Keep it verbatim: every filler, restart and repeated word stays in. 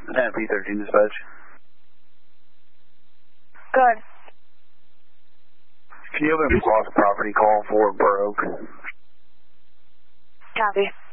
P thirteen dispatch. Good. Can you have a lost property call for Burr Oak? Copy.